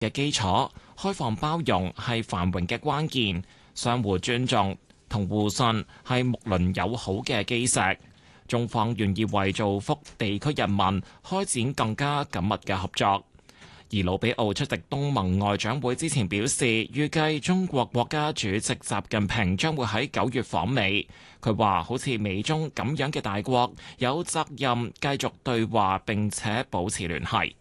嘅基礎，開放包容係繁榮嘅關鍵，相互尊重同互信係睦鄰友好嘅基石。中方願意為造福地區人民開展更加緊密嘅合作。而魯比奧出席東盟外長會之前表示，預計中國國家主席習近平將會喺9月訪美。佢話：好似美中咁樣嘅大國，有責任繼續對話並且保持聯繫。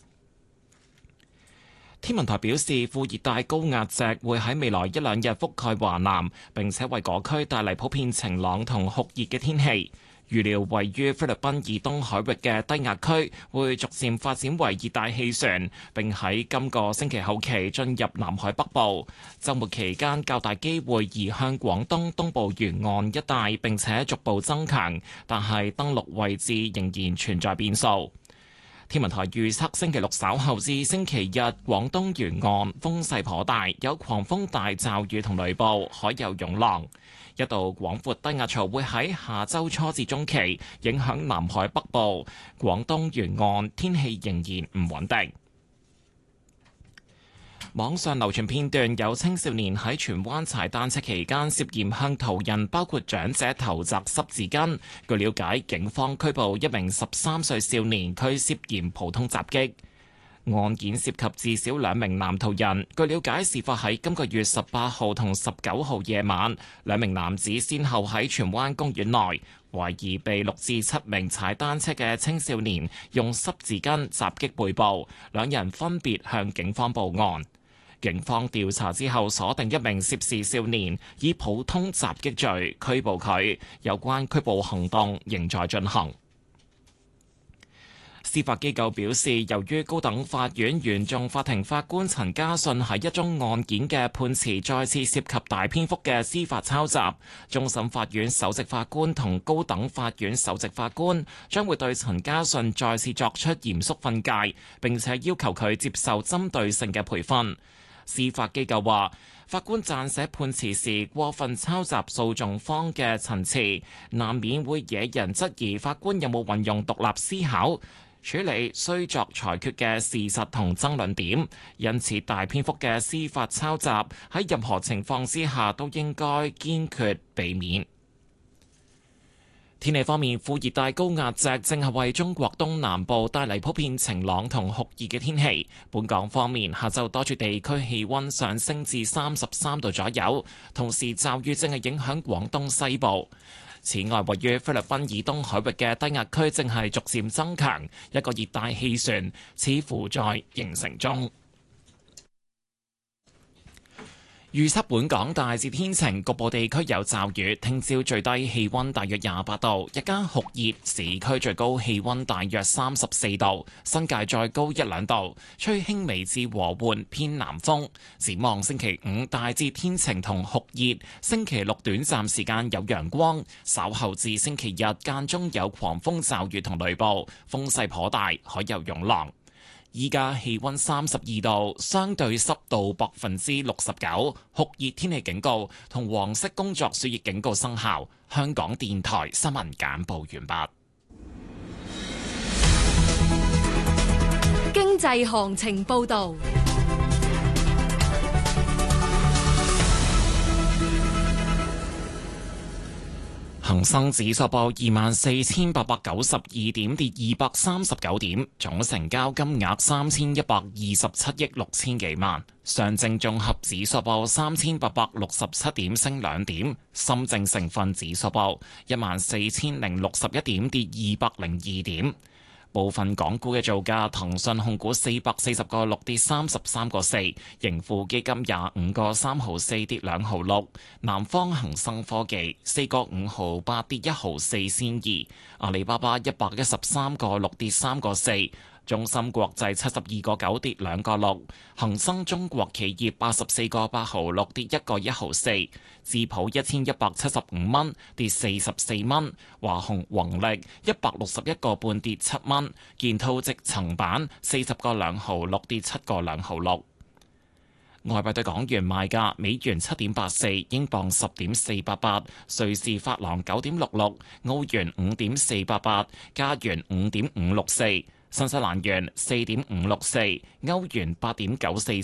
天文台表示，副熱帶高壓脊會喺未來一兩日覆蓋華南，並且為嗰區帶嚟普遍晴朗同酷熱嘅天氣。預料位於菲律賓以東海域嘅低壓區會逐漸發展為熱帶氣旋，並喺今個星期後期進入南海北部。週末期間較大機會移向廣東東部沿岸一帶，並且逐步增強，但係登陸位置仍然存在變數。天文台預測星期六稍後至星期日，廣東沿岸風勢頗大，有狂風大驟雨同雷暴，海有湧浪。一道廣闊低壓槽會喺下週初至中期影響南海北部、廣東沿岸，天氣仍然唔穩定。網上流傳片段有青少年喺荃灣踩單車期間涉嫌向途人包括長者投擲濕紙巾。據了解，警方拘捕一名13歲少年，佢涉嫌普通襲擊。案件涉及至少2名男途人。據了解，事發喺今個月18號同19號夜晚，2名男子先後喺荃灣公園內，懷疑被6至7名踩單車嘅青少年用濕紙巾襲擊背部，兩人分別向警方報案。警方調查之後鎖定一名涉事少年，以普通襲擊罪拘捕佢。有關拘捕行動仍在進行。司法機構表示，由於高等法院原訟法庭法官陳家信喺一宗案件嘅判詞再次涉及大篇幅嘅司法抄襲，終審法院首席法官同高等法院首席法官將會對陳家信再次作出嚴肅訓誡，並且要求佢接受針對性嘅培訓。司法機構話，法官撰寫判詞時過分抄襲訴訟方嘅陳詞，難免會惹人質疑法官有冇運用獨立思考處理需作裁決嘅事實同爭論點，因此大篇幅嘅司法抄襲喺任何情況之下都應該堅決避免。天氣方面，副熱帶高壓脊正係為中國東南部帶嚟普遍晴朗同酷熱嘅天氣。本港方面，下晝多處地區氣溫上升至33度左右，同時驟雨正係影響廣東西部。此外，位於菲律賓以東海域嘅低壓區正係逐漸增強，一個熱帶氣旋似乎在形成中。預測本港大致天晴，局部地區有驟雨。聽朝最低氣溫大約28度，日間酷熱，市區最高氣溫大約34度，新界再高1-2度，吹輕微至和緩偏南風。展望星期五大致天晴同酷熱，星期六短暫時間有陽光，稍後至星期日間中有狂風驟雨同雷暴，風勢頗大，海有湧浪。依家氣溫32度，相對濕度69%，酷熱天氣警告同黃色工作暑熱警告生效。香港電台新聞簡報完畢。 經濟行情報導。 恒生指數報24,892點，跌239點，總成交金額3127億6千幾萬。上證綜合指數報3867點，升2點。深證成分指數報14,061點，跌202點。部分港股嘅造價：騰訊控股440個6跌33個4，盈富基金25個3毫4跌2毫6，南方恒生科技4個5毫8跌1毫4仙2，阿里巴巴113個6跌3個4。中芯國際72個9跌2個6，恒生中國企業84個8毫6跌1個1毫4，智普1175蚊跌44蚊，華虹宏力161個半跌7蚊，建滔積層板40個2毫6跌7個2毫6。外幣對港元賣價：美元7.84，英鎊10.488，瑞士法郎9.66，澳元5.488，加元5.564。 新西蘭元4.564，歐元8.943，